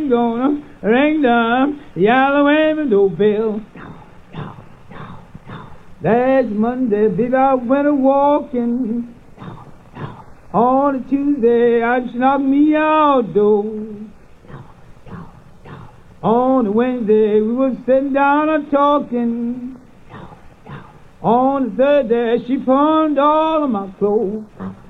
ain't gonna ring the yellow window bell. Last Monday, baby, I went a-walking. On a Tuesday, I just knocked me outdoors. On a Wednesday, we was sitting down and talking. On a Thursday, she pawned all of my clothes.